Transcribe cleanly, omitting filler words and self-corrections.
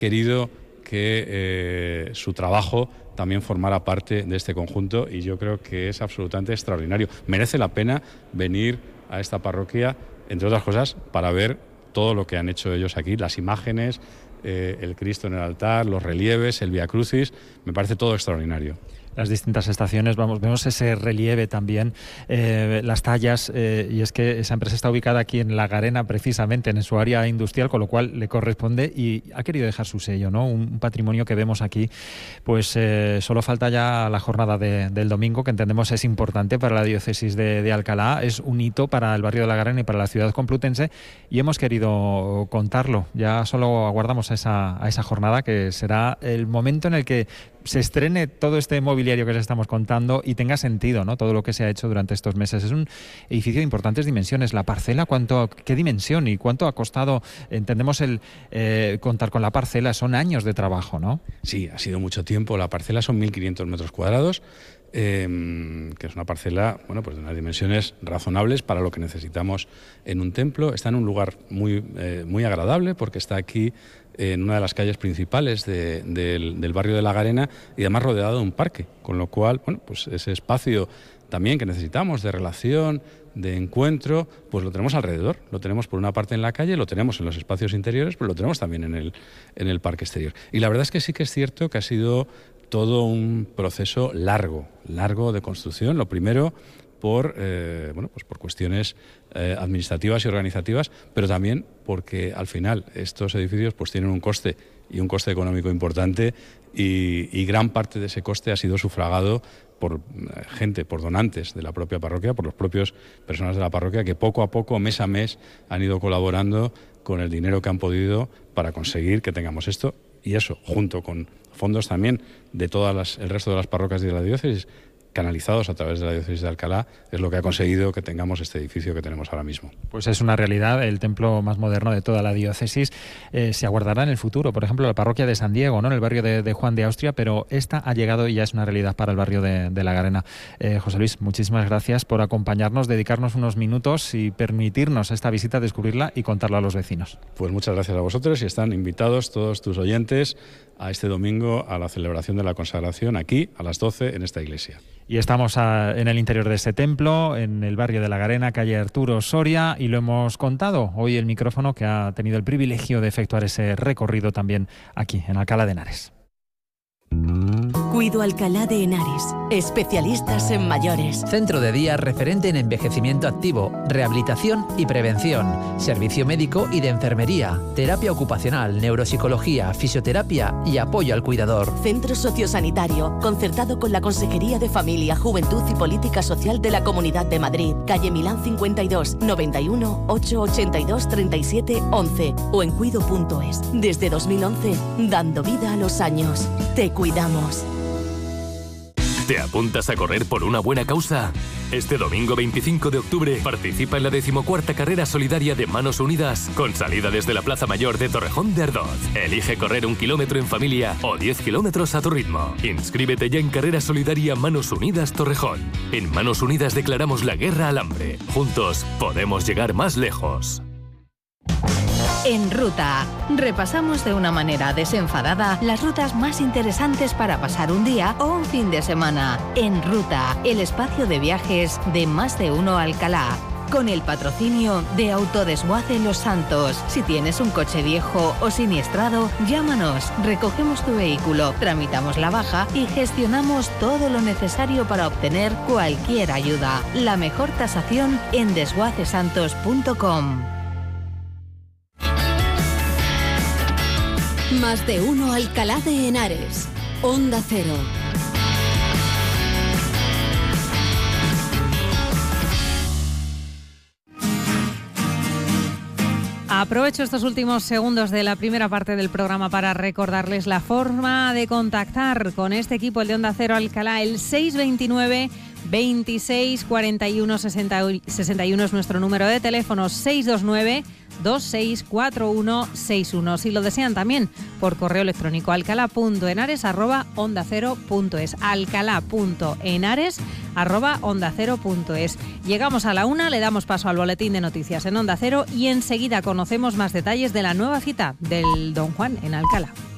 querido que su trabajo también formara parte de este conjunto, y yo creo que es absolutamente extraordinario. Merece la pena venir a esta parroquia, entre otras cosas, para ver todo lo que han hecho ellos aquí, las imágenes, el Cristo en el altar, los relieves, el Vía Crucis. Me parece todo extraordinario. Las distintas estaciones, vemos ese relieve también, las tallas, y es que esa empresa está ubicada aquí en La Garena, precisamente en su área industrial, con lo cual le corresponde y ha querido dejar su sello, ¿no? Un patrimonio que vemos aquí. Pues solo falta ya la jornada del domingo, que entendemos es importante para la diócesis de Alcalá, es un hito para el barrio de La Garena y para la ciudad complutense, y hemos querido contarlo. Ya solo aguardamos a esa jornada, que será el momento en el que se estrene todo este mobiliario que les estamos contando y tenga sentido, ¿no? Todo lo que se ha hecho durante estos meses. Es un edificio de importantes dimensiones. La parcela, ¿qué dimensión y cuánto ha costado? Entendemos el contar con la parcela, son años de trabajo, ¿no? Sí, ha sido mucho tiempo. La parcela son 1.500 metros cuadrados, que es una parcela, bueno, pues de unas dimensiones razonables para lo que necesitamos en un templo. Está en un lugar muy agradable, porque está aquí en una de las calles principales del barrio de La Garena, y además rodeado de un parque, con lo cual, bueno, pues ese espacio también que necesitamos de relación, de encuentro, pues lo tenemos alrededor. Lo tenemos por una parte en la calle, lo tenemos en los espacios interiores, pero lo tenemos también en el parque exterior. Y la verdad es que sí que es cierto que ha sido todo un proceso largo de construcción. Lo primero por cuestiones administrativas y organizativas, pero también porque al final estos edificios pues tienen un coste, y un coste económico importante, y gran parte de ese coste ha sido sufragado por gente, por donantes de la propia parroquia, por los propios personas de la parroquia, que poco a poco, mes a mes, han ido colaborando con el dinero que han podido para conseguir que tengamos esto, y eso, junto con fondos también de el resto de las parroquias de la diócesis, canalizados a través de la diócesis de Alcalá, es lo que ha conseguido que tengamos este edificio que tenemos ahora mismo. Pues es una realidad, el templo más moderno de toda la diócesis. Se aguardará en el futuro, por ejemplo, la parroquia de San Diego, ¿no? En el barrio de Juan de Austria, pero esta ha llegado y ya es una realidad para el barrio de La Garena. José Luis, muchísimas gracias por acompañarnos, dedicarnos unos minutos y permitirnos esta visita, descubrirla y contarla a los vecinos. Pues muchas gracias a vosotros, y están invitados todos tus oyentes a este domingo a la celebración de la consagración aquí a las 12 en esta iglesia. Y estamos en el interior de este templo, en el barrio de La Garena, calle Arturo Soria, y lo hemos contado hoy el micrófono, que ha tenido el privilegio de efectuar ese recorrido también aquí en Alcalá de Henares. Cuido Alcalá de Henares, especialistas en mayores. Centro de día referente en envejecimiento activo, rehabilitación y prevención, servicio médico y de enfermería, terapia ocupacional, neuropsicología, fisioterapia y apoyo al cuidador. Centro sociosanitario, concertado con la Consejería de Familia, Juventud y Política Social de la Comunidad de Madrid, calle Milán 52, 91 882 37 11 o en cuido.es. Desde 2011, dando vida a los años. Te cuidamos. ¿Te apuntas a correr por una buena causa? Este domingo 25 de octubre participa en la 14ª carrera solidaria de Manos Unidas, con salida desde la Plaza Mayor de Torrejón de Ardoz. Elige correr 1 kilómetro en familia o 10 kilómetros a tu ritmo. Inscríbete ya en Carrera Solidaria Manos Unidas Torrejón. En Manos Unidas declaramos la guerra al hambre. Juntos podemos llegar más lejos. En Ruta, repasamos de una manera desenfadada las rutas más interesantes para pasar un día o un fin de semana. En Ruta, el espacio de viajes de Más de Uno Alcalá, con el patrocinio de Autodesguace Los Santos. Si tienes un coche viejo o siniestrado, llámanos, recogemos tu vehículo, tramitamos la baja y gestionamos todo lo necesario para obtener cualquier ayuda. La mejor tasación en desguacesantos.com. Más de Uno Alcalá de Henares. Onda Cero. Aprovecho estos últimos segundos de la primera parte del programa para recordarles la forma de contactar con este equipo, el de Onda Cero Alcalá. El 629 26 41 61 es nuestro número de teléfono, 629 264161. Si lo desean también por correo electrónico, alcalá.henares@ondacero.es, alcalá.henares@ondacero.es. Llegamos a la 1, le damos paso al boletín de noticias en Onda Cero y enseguida conocemos más detalles de la nueva cita del Don Juan en Alcalá.